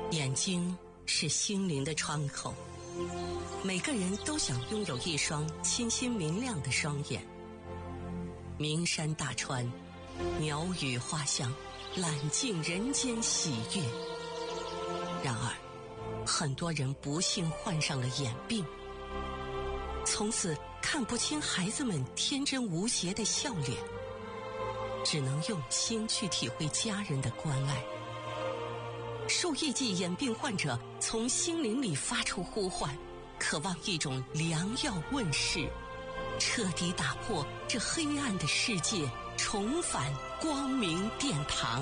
眼睛是心灵的窗口，每个人都想拥有一双清新明亮的双眼。名山大川，鸟语花香，揽尽人间喜悦。然而，很多人不幸患上了眼病，从此看不清孩子们天真无邪的笑脸，只能用心去体会家人的关爱。数亿计眼病患者从心灵里发出呼唤，渴望一种良药问世，彻底打破这黑暗的世界，重返光明殿堂。